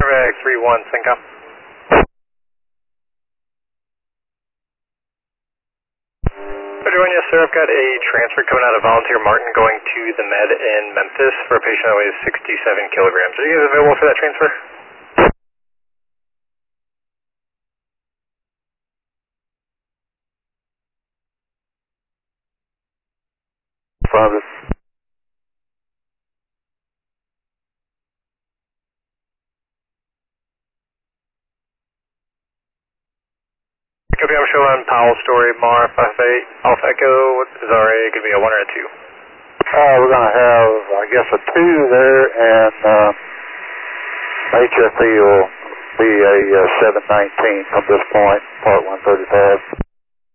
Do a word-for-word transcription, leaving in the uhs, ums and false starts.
three one, sync up. Everyone, yes sir, I've got a transfer coming out of Volunteer Martin going to the Med in Memphis for a patient that weighs sixty-seven kilograms. Are you guys available for that transfer? Father. Copy, I'm showing Powell Story, Mar, five eight, Alpha Echo, is R A, going to be a one or a two? Uh, we're going to have, I guess, a two there, and uh, H F E will be a uh, seven nineteen from this point, part one thirty-five.